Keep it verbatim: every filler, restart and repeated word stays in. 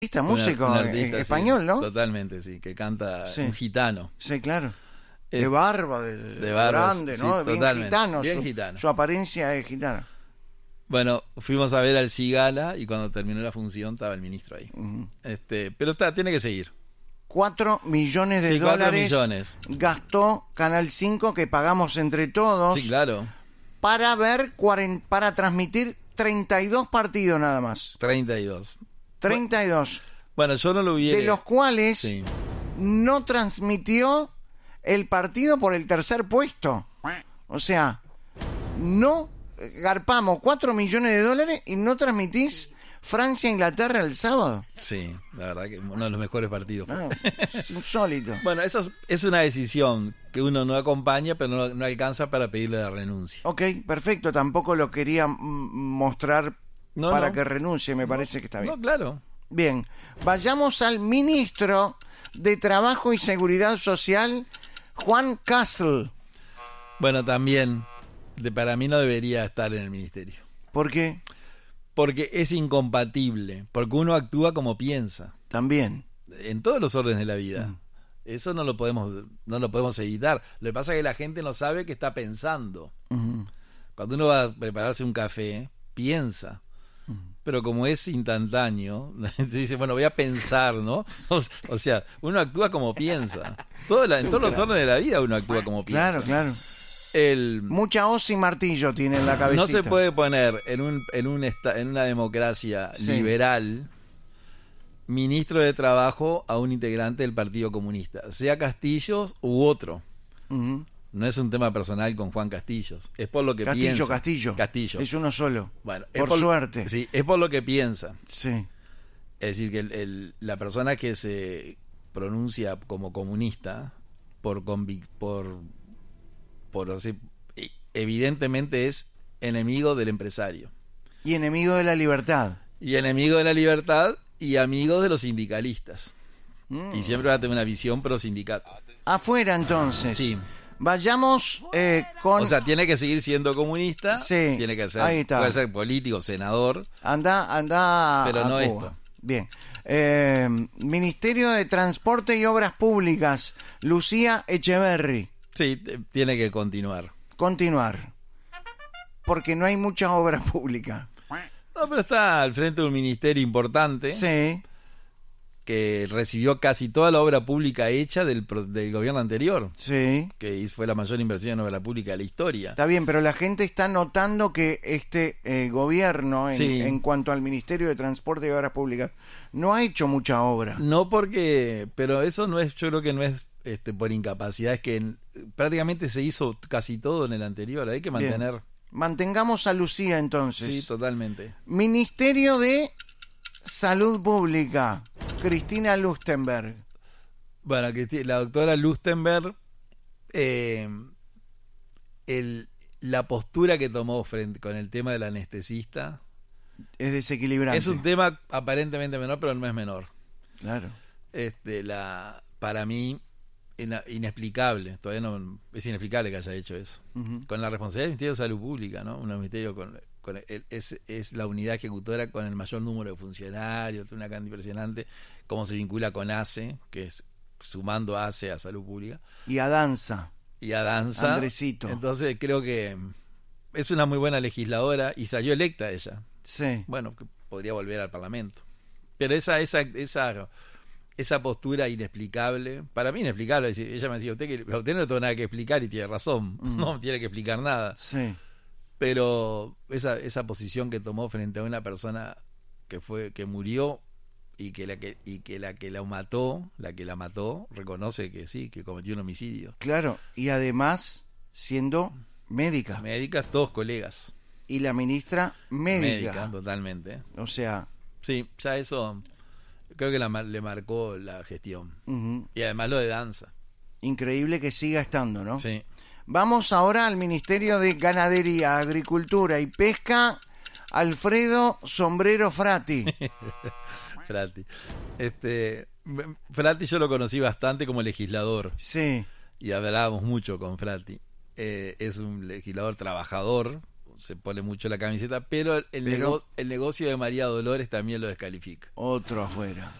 músico un artista, español, sí, ¿no? Totalmente, sí, que canta Sí. un gitano. Sí, claro. Eh, De barba, de, de barba, grande, sí, ¿no? Bien totalmente. gitano. Bien su, gitano. Su apariencia es gitana. Bueno, fuimos a ver al Cigala y cuando terminó la función estaba el ministro ahí. Uh-huh. Este, pero está, tiene que seguir. Cuatro millones de Sí, cuatro dólares millones. gastó Canal cinco, que pagamos entre todos, Sí, claro. para ver cuarenta, para transmitir treinta y dos partidos nada más. treinta y dos. treinta y dos. Bueno, yo no lo hubiera... De los cuales Sí. no transmitió el partido por el tercer puesto. O sea, no garpamos cuatro millones de dólares y no transmitís Francia-Inglaterra el sábado. Sí, la verdad que uno de los mejores partidos. No, es insólito. Bueno, eso es, es una decisión que uno no acompaña, pero no, no alcanza para pedirle la renuncia. Ok, perfecto. Tampoco lo quería mm, mostrar No, para no. que renuncie. Me parece que está bien. No, claro. Bien, vayamos al ministro de Trabajo y Seguridad Social, Juan Castle. Bueno, también, de, para mí no debería estar en el ministerio. ¿Por qué? Porque es incompatible, porque uno actúa como piensa, También. en todos los órdenes de la vida. Mm. Eso no lo podemos, no lo podemos evitar. Lo que pasa es que la gente no sabe qué está pensando. Uh-huh. Cuando uno va a prepararse un café, piensa. Pero como es instantáneo, se dice, bueno, voy a pensar, ¿no? O, o sea, uno actúa como piensa. Todo la, en todos los órdenes de la vida uno actúa como piensa. Claro, claro. El, Mucha hoz y martillo tiene en la cabecita. no se puede poner en un en un esta, en una democracia Sí. liberal ministro de Trabajo a un integrante del Partido Comunista, sea Castillos u otro. Uh-huh. No es un tema personal con Juan Castillos, es por lo que Castillo, piensa. Castillo. Castillo. Es uno solo. Bueno, es por, suerte. Sí, es por lo que piensa. Sí. Es decir, que el, el, la persona que se pronuncia como comunista, por convic por, por así, evidentemente es enemigo del empresario. Y enemigo de la libertad. Y enemigo de la libertad y amigo de los sindicalistas. Mm. Y siempre va a tener una visión pro sindicato. Afuera, entonces. Sí. Vayamos eh, con... O sea, tiene que seguir siendo comunista, Sí, tiene que ser, ahí está. puede ser político, senador, Anda, anda pero a no Cuba. esto. Bien. Eh, Ministerio de Transporte y Obras Públicas, Lucía Echeverry. Sí, t- tiene que continuar. Continuar. Porque no hay mucha obra pública. No, pero está al frente de un ministerio importante Sí. que recibió casi toda la obra pública hecha del, pro- del gobierno anterior, Sí. que fue la mayor inversión en obra pública de la historia. Está bien, pero la gente está notando que este eh, gobierno, en, Sí. en cuanto al Ministerio de Transporte y Obras Públicas, no ha hecho mucha obra. No porque, pero eso no es, yo creo que no es este, por incapacidad, es que en- prácticamente se hizo casi todo en el anterior, hay que mantener. Bien. Mantengamos a Lucía entonces. Sí, totalmente. Ministerio de Salud Pública, Cristina Lustenberg. Bueno, que la doctora Lustenberg, eh, el, la postura que tomó frente con el tema del anestesista Es desequilibrante. es un tema aparentemente menor, pero no es menor. Claro. Este, la, para mí, ina- inexplicable. Todavía no es inexplicable que haya hecho eso. Ujú. Con la responsabilidad del Ministerio de Salud Pública, ¿no? Un ministerio con, con el- es, es la unidad ejecutora con el mayor número de funcionarios, una cantidad impresionante, cómo se vincula con ACE, que es sumando ACE a Salud Pública, Y a danza. y a Danza. Andresito. Entonces creo que es una muy buena legisladora y salió electa ella. Sí. Bueno, que podría volver al Parlamento. Pero esa, esa, esa, esa postura inexplicable, para mí inexplicable, es decir, ella me decía, usted, que, a usted no le tengo nada que explicar y tiene razón, Mm. no tiene que explicar nada. Sí. Pero esa, esa posición que tomó frente a una persona que fue, que murió y que la que, y que la que la mató, la que la mató, reconoce que sí, que cometió un homicidio. Claro. Y además, siendo médica. Médicas, todos colegas. Y la ministra médica. Médica, totalmente. O sea. Sí, ya eso creo que la, mar- le marcó la gestión. Ujú. Y además lo de Danza. Increíble que siga estando, ¿no? Sí. Vamos ahora al Ministerio de Ganadería, Agricultura y Pesca, Alfredo Sombrero Frati. Frati. Este, m- Frati yo lo conocí bastante como legislador Sí. y hablábamos mucho con Frati. Eh, es un legislador trabajador, se pone mucho la camiseta, pero el, Pero- nego- el negocio de María Dolores también lo descalifica. Otro afuera.